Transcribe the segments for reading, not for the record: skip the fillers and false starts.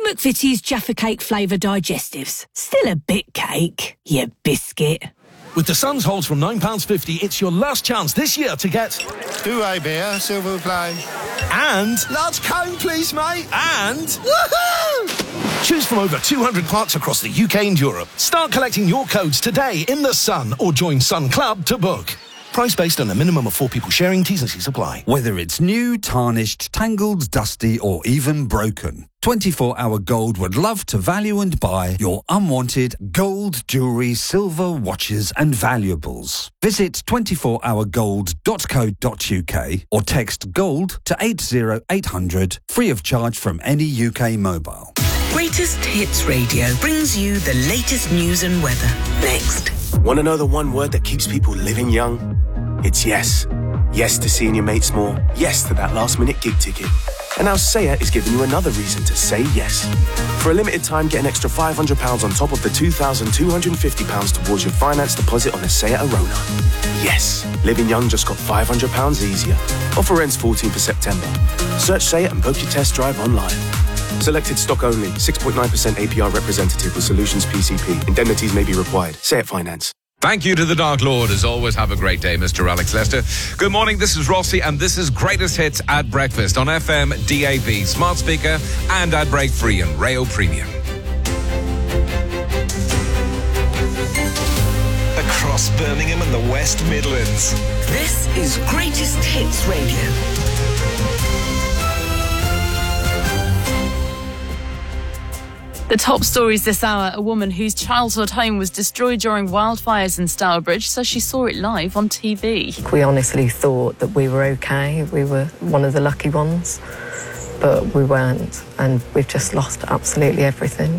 McVitie's Jaffa Cake flavour digestives. Still a bit cake, you biscuit. With the Sun's holds from £9.50, it's your last chance this year to get... Two-way beer, silver play. And... Large cone, please, mate. And... Woohoo! Choose from over 200 parks across the UK and Europe. Start collecting your codes today in the Sun or join Sun Club to book. Price based on a minimum of 4 people sharing. T's and C's apply. Whether it's new, tarnished, tangled, dusty or even broken, 24 Hour Gold would love to value and buy your unwanted gold, jewellery, silver, watches and valuables. Visit 24hourgold.co.uk or text GOLD to 80800 free of charge from any UK mobile. Greatest Hits Radio brings you the latest news and weather. Next. Want to know the one word that keeps people living young? It's yes. Yes to seeing your mates more. Yes to that last-minute gig ticket. And now SEAT is giving you another reason to say yes. For a limited time, get an extra £500 on top of the £2,250 towards your finance deposit on a SEAT Arona. Yes. Living young just got £500 easier. Offer ends 14th of September. Search SEAT and book your test drive online. Selected stock only. 6.9% APR representative with Solutions PCP. Indemnities may be required. SEAT Finance. Thank you to the Dark Lord. As always, have a great day, Mr. Alex Lester. Good morning, this is Rossi, and this is Greatest Hits at Breakfast on FM, DAB, smart speaker, and ad break free and Rayo Premium. Across Birmingham and the West Midlands. This is Greatest Hits Radio. The top stories this hour: a woman whose childhood home was destroyed during wildfires in Stourbridge says she saw it live on TV. We honestly thought that we were okay. We were one of the lucky ones, but we weren't, and we've just lost absolutely everything.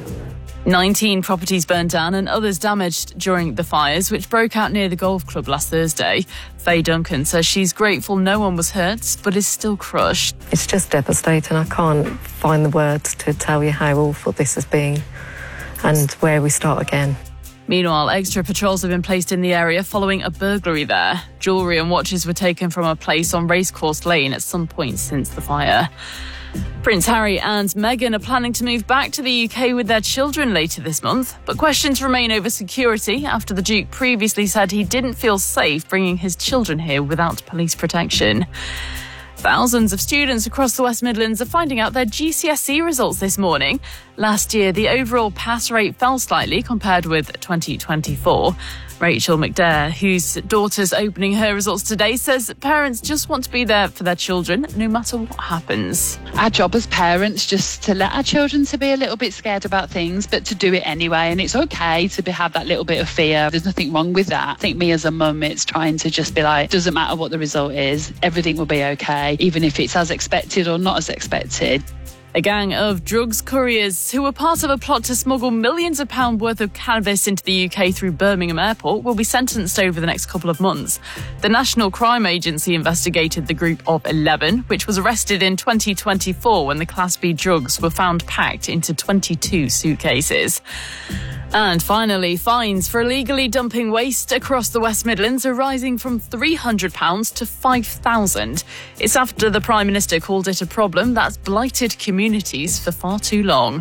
19 properties burned down and others damaged during the fires, which broke out near the golf club last Thursday. Faye Duncan says she's grateful no one was hurt, but is still crushed. It's just devastating. I can't find the words to tell you how awful this has been and where we start again. Meanwhile, extra patrols have been placed in the area following a burglary there. Jewellery and watches were taken from a place on Racecourse Lane at some point since the fire. Prince Harry and Meghan are planning to move back to the UK with their children later this month, but questions remain over security after the Duke previously said he didn't feel safe bringing his children here without police protection. Thousands of students across the West Midlands are finding out their GCSE results this morning. Last year, the overall pass rate fell slightly compared with 2024. Rachel McDare, whose daughter's opening her results today, says parents just want to be there for their children no matter what happens. Our job as parents just to let our children to be a little bit scared about things, but to do it anyway. And it's okay to have that little bit of fear. There's nothing wrong with that. I think me as a mum, it's trying to just be like, doesn't matter what the result is, everything will be okay, even if it's as expected or not as expected. A gang of drugs couriers who were part of a plot to smuggle millions of pounds worth of cannabis into the UK through Birmingham Airport will be sentenced over the next couple of months. The National Crime Agency investigated the group of 11, which was arrested in 2024 when the Class B drugs were found packed into 22 suitcases. And finally, fines for illegally dumping waste across the West Midlands are rising from £300 to £5,000. It's after the Prime Minister called it a problem that's blighted communities for far too long.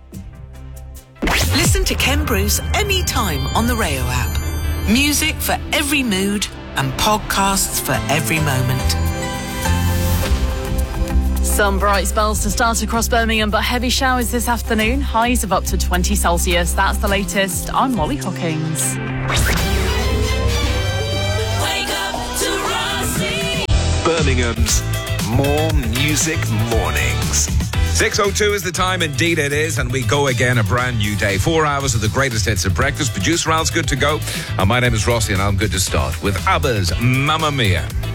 Listen to Ken Bruce anytime on the Rayo app. Music for every mood and podcasts for every moment. Some bright spells to start across Birmingham, but heavy showers this afternoon. Highs of up to 20 Celsius. That's the latest. I'm Molly Hockings. Wake up to Rossi. Birmingham's More Music Mornings. 6:02 is the time, indeed it is, and we go again, a brand new day. 4 hours of the greatest hits of breakfast. Producer Al's good to go. And my name is Rossi, and I'm good to start with ABBA's Mamma Mia.